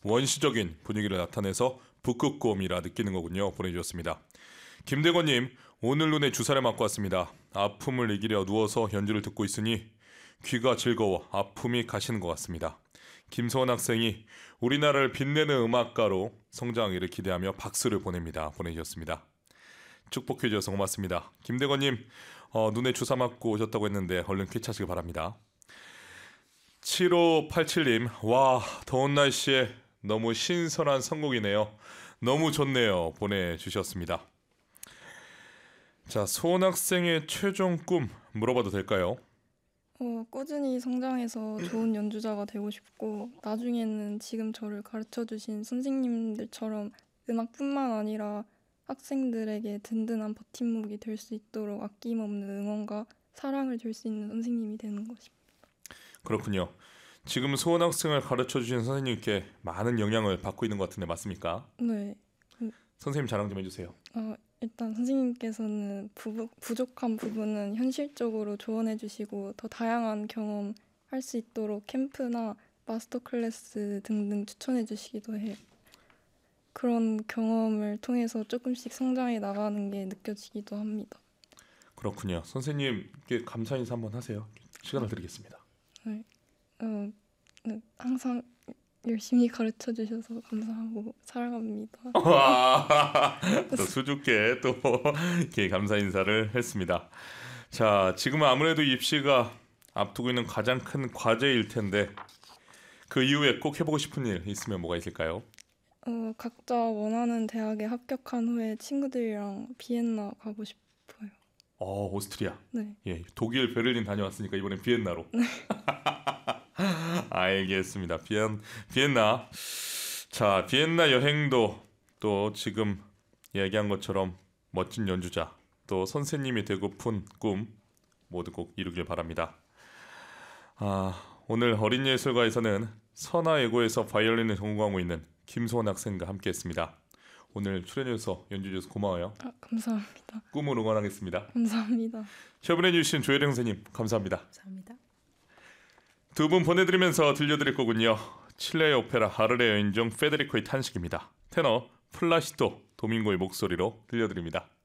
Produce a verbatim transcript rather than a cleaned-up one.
원시적인 분위기를 나타내서 북극곰이라 느끼는 거군요. 보내주셨습니다. 김대건님, 오늘 눈에 주사를 맞고 왔습니다. 아픔을 이기려 누워서 연주를 듣고 있으니 귀가 즐거워 아픔이 가시는 것 같습니다. 김소원 학생이 우리나라를 빛내는 음악가로 성장하기를 기대하며 박수를 보냅니다. 보내주셨습니다. 축복해 주셔서 고맙습니다. 김대건님, 어, 눈에 주사 맞고 오셨다고 했는데 얼른 쾌차시길 바랍니다. 칠오팔칠님, 와, 더운 날씨에 너무 신선한 선곡이네요. 너무 좋네요. 보내주셨습니다. 자, 소원 학생의 최종 꿈 물어봐도 될까요? 어, 꾸준히 성장해서 좋은 연주자가 되고 싶고, 나중에는 지금 저를 가르쳐주신 선생님들처럼 음악뿐만 아니라 학생들에게 든든한 버팀목이 될 수 있도록 아낌없는 응원과 사랑을 줄 수 있는 선생님이 되는 것입니다. 그렇군요. 지금 소원 학생을 가르쳐주신 선생님께 많은 영향을 받고 있는 것 같은데 맞습니까? 네. 선생님 자랑 좀 해주세요. 어, 일단 선생님께서는 부, 부족한 부분은 현실적으로 조언해 주시고 더 다양한 경험 할 수 있도록 캠프나 마스터 클래스 등등 추천해 주시기도 해요. 그런 경험을 통해서 조금씩 성장해 나가는 게 느껴지기도 합니다. 그렇군요. 선생님께 감사 인사 한번 하세요. 시간을 드리겠습니다. 네. 어, 네, 항상 열심히 가르쳐 주셔서 감사하고 사랑합니다. 또 수줍게 또 이렇게 감사 인사를 했습니다. 자, 지금은 아무래도 입시가 앞두고 있는 가장 큰 과제일 텐데 그 이후에 꼭 해보고 싶은 일 있으면 뭐가 있을까요? 어, 각자 원하는 대학에 합격한 후에 친구들이랑 비엔나 가고 싶어요. 어, 오스트리아. 네. 예, 독일 베를린 다녀왔으니까 이번엔 비엔나로. 네. 알겠습니다. 비엔 비엔나. 자, 비엔나 여행도 또 지금 얘기한 것처럼 멋진 연주자, 또 선생님이 되고픈 꿈 모두 꼭 이루길 바랍니다. 아, 오늘 어린예술가에서는 선화예고에서 바이올린을 전공하고 있는 김소원 학생과 함께했습니다. 오늘 출연해서 연주해줘서 고마워요. 아, 감사합니다. 꿈을 응원하겠습니다. 감사합니다. 협연해주신 조혜령 선생님 감사합니다. 감사합니다. 두 분 보내드리면서 들려드릴 거군요. 칠레의 오페라 하르레 여인 중 페데리코의 탄식입니다. 테너 플라시토 도밍고의 목소리로 들려드립니다.